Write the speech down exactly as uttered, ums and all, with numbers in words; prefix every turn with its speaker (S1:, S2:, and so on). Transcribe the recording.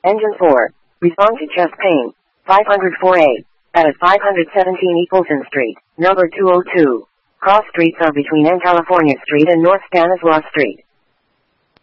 S1: Engine four. Respond to chest pain. five oh four A. At five seventeen Eagleton Street, number two oh two. Cross streets are between N California Street and North Stanislaus Street.